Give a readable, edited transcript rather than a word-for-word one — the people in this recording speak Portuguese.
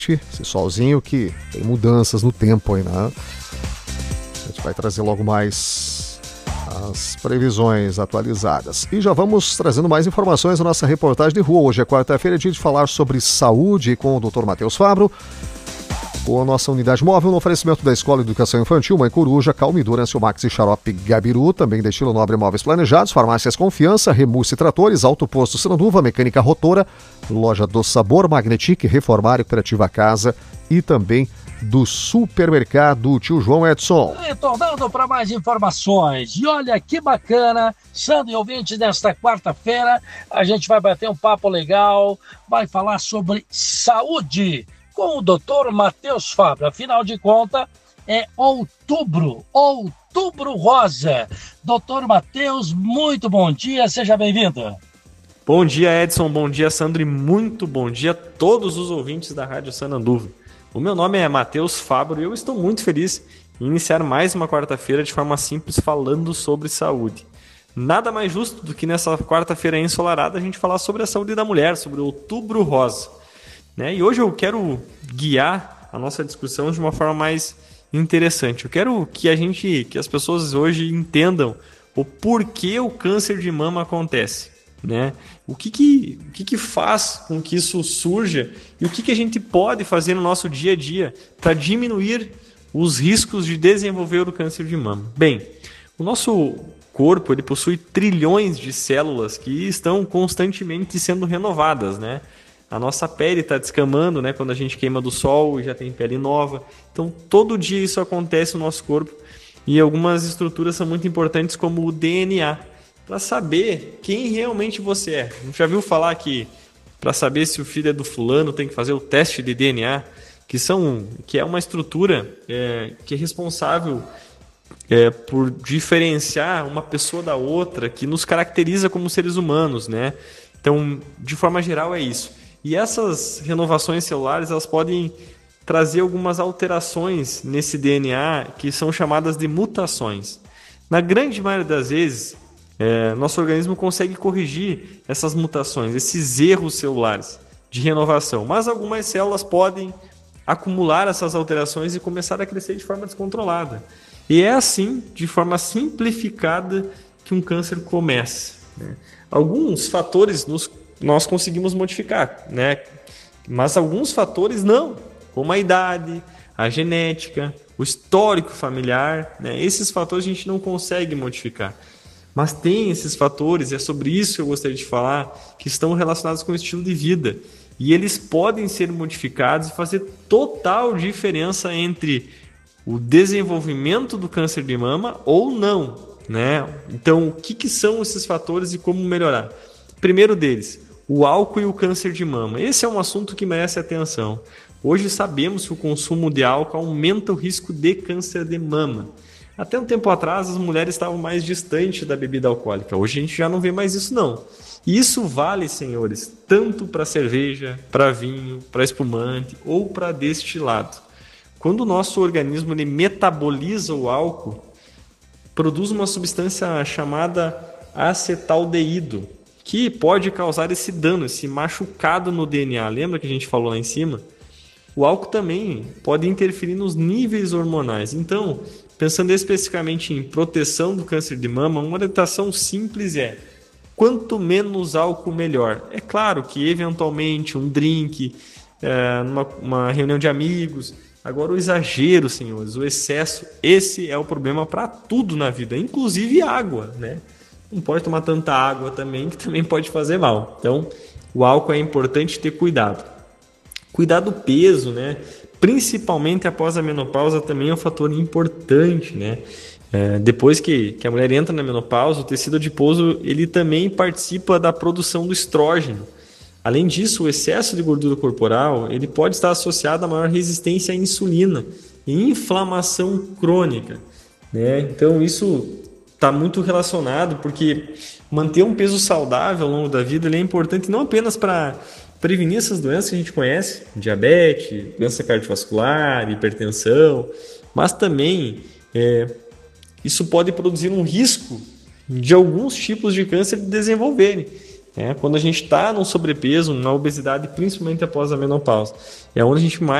Esse solzinho que tem mudanças no tempo aí, né? A gente vai trazer logo mais as previsões atualizadas. E já vamos trazendo mais informações na nossa reportagem de rua. Hoje é quarta-feira, dia de falar sobre saúde com o Dr. Matheus Fabro. Com a nossa unidade móvel no oferecimento da Escola de Educação Infantil Mãe Coruja, Calmidura, Max e Xarope Gabiru, também da Estilo Nobre Móveis Planejados, Farmácias Confiança, Remusse Tratores, Alto Posto Sananduva, Mecânica Rotora, Loja do Sabor, Magnetic, Reformário, Cooperativa Casa e também do Supermercado Tio João Edson. Retornando para mais informações, e olha que bacana, Sandro e ouvintes, nesta quarta-feira a gente vai bater um papo legal, vai falar sobre saúde com o Dr. Matheus Fabro. Afinal de contas, é outubro rosa. Dr. Matheus, muito bom dia, seja bem-vindo. Bom dia, Edson, bom dia, Sandro, e muito bom dia a todos os ouvintes da Rádio Sananduva. O meu nome é Matheus Fabro e eu estou muito feliz em iniciar mais uma quarta-feira de forma simples falando sobre saúde. Nada mais justo do que nessa quarta-feira ensolarada a gente falar sobre a saúde da mulher, sobre o outubro rosa. E hoje eu quero guiar a nossa discussão de uma forma mais interessante. Eu quero que as pessoas hoje entendam o porquê o câncer de mama acontece. O que faz com que isso surja e o que a gente pode fazer no nosso dia a dia para diminuir os riscos de desenvolver o câncer de mama. Bem, o nosso corpo ele possui trilhões de células que estão constantemente sendo renovadas, A nossa pele está descamando, quando a gente queima do sol e já tem pele nova. Então, todo dia isso acontece no nosso corpo. E algumas estruturas são muito importantes, como o DNA, para saber quem realmente você é. Já viu falar que para saber se o filho é do fulano tem que fazer o teste de DNA, que é uma estrutura que é responsável por diferenciar uma pessoa da outra, que nos caracteriza como seres humanos, Então, de forma geral, é isso. E essas renovações celulares elas podem trazer algumas alterações nesse DNA que são chamadas de mutações. Na grande maioria das vezes, nosso organismo consegue corrigir essas mutações, esses erros celulares de renovação. Mas algumas células podem acumular essas alterações e começar a crescer de forma descontrolada. E é assim, de forma simplificada, que um câncer começa. Alguns fatores nós conseguimos modificar, mas alguns fatores não, como a idade, a genética, o histórico familiar, esses fatores a gente não consegue modificar. Mas tem esses fatores, e é sobre isso que eu gostaria de falar, que estão relacionados com o estilo de vida. E eles podem ser modificados e fazer total diferença entre o desenvolvimento do câncer de mama ou não. Então, o que são esses fatores e como melhorar? Primeiro deles, o álcool e o câncer de mama. Esse é um assunto que merece atenção. Hoje sabemos que o consumo de álcool aumenta o risco de câncer de mama. Até um tempo atrás, as mulheres estavam mais distantes da bebida alcoólica. Hoje a gente já não vê mais isso, não. E isso vale, senhores, tanto para cerveja, para vinho, para espumante ou para destilado. Quando o nosso organismo ele metaboliza o álcool, produz uma substância chamada acetaldeído, que pode causar esse dano, esse machucado no DNA. Lembra que a gente falou lá em cima? O álcool também pode interferir nos níveis hormonais. Então, pensando especificamente em proteção do câncer de mama, uma orientação simples é: quanto menos álcool, melhor. É claro que, eventualmente, um drink, uma reunião de amigos. Agora, o exagero, senhores, o excesso, esse é o problema para tudo na vida, inclusive água, Não pode tomar tanta água também, que também pode fazer mal. Então, o álcool é importante ter cuidado. Cuidar do peso, principalmente após a menopausa, também é um fator importante, Depois que a mulher entra na menopausa, o tecido adiposo ele também participa da produção do estrógeno. Além disso, o excesso de gordura corporal ele pode estar associado a maior resistência à insulina e inflamação crônica. Então, isso está muito relacionado, porque manter um peso saudável ao longo da vida ele é importante não apenas para prevenir essas doenças que a gente conhece, diabetes, doença cardiovascular, hipertensão, mas também isso pode produzir um risco de alguns tipos de câncer desenvolverem. Quando a gente está num sobrepeso, na obesidade, principalmente após a menopausa. É onde a gente mais